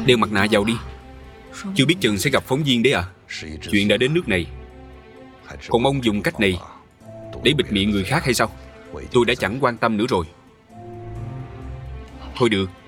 Đeo mặt nạ vào đi. Chưa biết chừng sẽ gặp phóng viên đấy à. Chuyện đã đến nước này, còn ông dùng cách này để bịt miệng người khác hay sao? Tôi đã chẳng quan tâm nữa rồi. Thôi được,